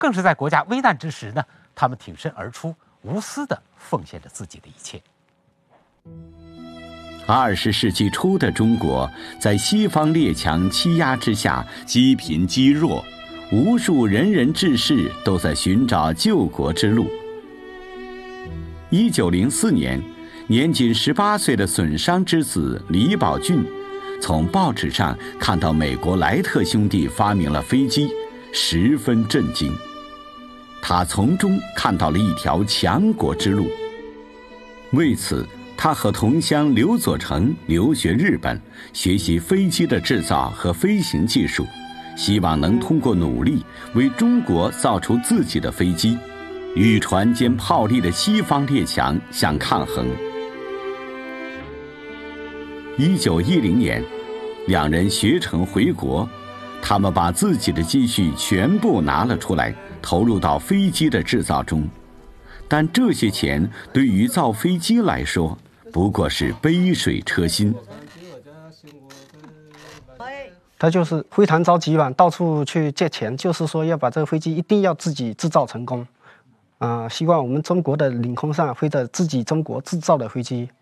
更是在国家危难之时呢，他们挺身而出，无私地奉献着自己的一切。 20世纪初的中国，在西方列强欺压之下，积贫积弱，无数仁人志士都在寻找救国之路。1904年，年仅18岁的损伤之子李宝俊，从报纸上看到美国莱特兄弟发明了飞机，十分震惊。他从中看到了一条强国之路。为此，他和同乡刘佐成留学日本，学习飞机的制造和飞行技术，希望能通过努力为中国造出自己的飞机，与船坚炮利的西方列强相抗衡。1910年，两人学成回国，他们把自己的积蓄全部拿了出来，投入到飞机的制造中。但这些钱对于造飞机来说，不过是杯水车薪。 他就是非常着急嘛，到处去借钱，就是说要把这个飞机一定要自己制造成功，希望我们中国的领空上飞着自己中国制造的飞机。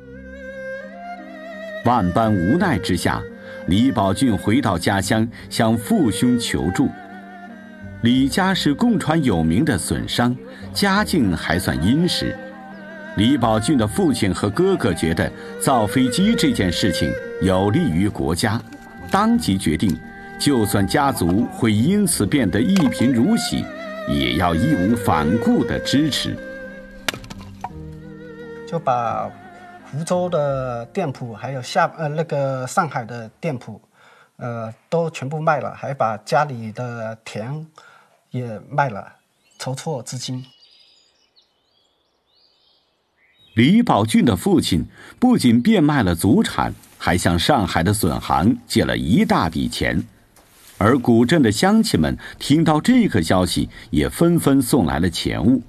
万般无奈之下，李宝俊回到家乡向父兄求助。李家是共传有名的损商，家境还算殷实。李宝俊的父亲和哥哥觉得造飞机这件事情有利于国家，当即决定，就算家族会因此变得一贫如洗，也要义无反顾地支持。 就把福州的店铺，还有上海的店铺，都全部卖了，还把家里的田也卖了，筹措资金。 李宝俊的父亲不仅变卖了祖产，还向上海的损行借了一大笔钱，而古镇的乡亲们听到这个消息，也纷纷送来了钱物。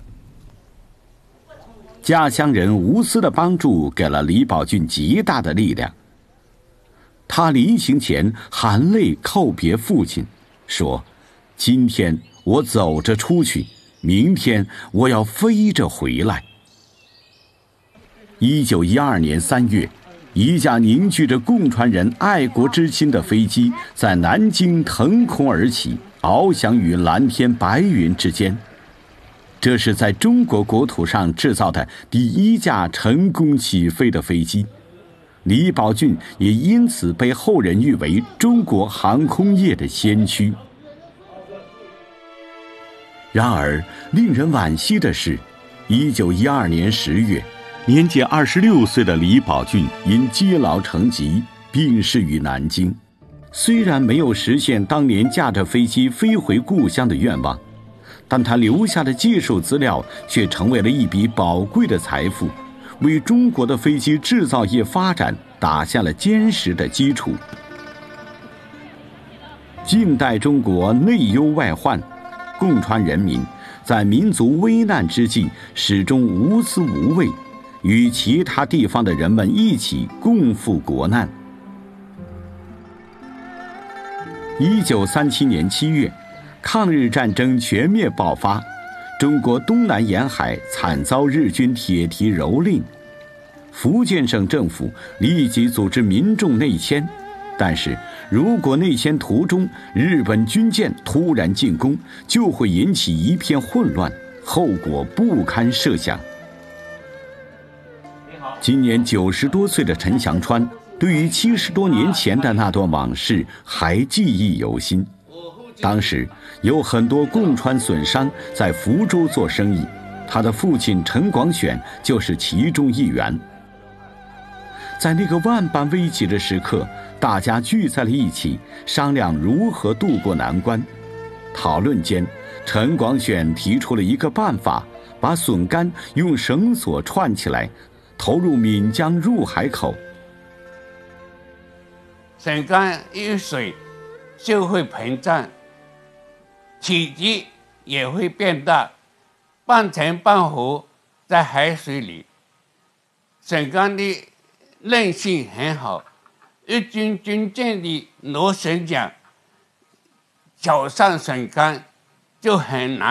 家乡人无私的帮助给了李宝俊极大的力量。他临行前含泪叩别父亲，说：“今天我走着出去，明天我要飞着回来。”1912年3月，一架凝聚着共传人爱国之心的飞机在南京腾空而起，翱翔于蓝天白云之间。这是在中国国土上制造的第一架成功起飞的飞机，李宝俊也因此被后人誉为中国航空业的先驱。然而，令人惋惜的是，1912年10月，年仅26岁的李宝俊因积劳成疾病逝于南京。虽然没有实现当年驾着飞机飞回故乡的愿望，但他留下的技术资料却成为了一笔宝贵的财富，为中国的飞机制造业发展打下了坚实的基础。近代中国内忧外患，共传人民在民族危难之际始终无私无畏，与其他地方的人们一起共赴国难。1937年7月，抗日战争全面爆发，中国东南沿海惨遭日军铁蹄蹂躏。福建省政府立即组织民众内迁，但是如果内迁途中日本军舰突然进攻，就会引起一片混乱，后果不堪设想。今年90多岁的陈祥川，对于70多年前的那段往事还记忆犹新。当时有很多共川损商在福州做生意，他的父亲陈广选就是其中一员。在那个万般危急的时刻，大家聚在了一起，商量如何渡过难关。讨论间，陈广选提出了一个办法，把笋干用绳索串起来，投入岷江入海口。 笋干遇水就会膨胀，体积也会变大，半沉半浮在海水里。笋干的韧性很好，日军军舰的螺旋桨绞上笋干， 就很难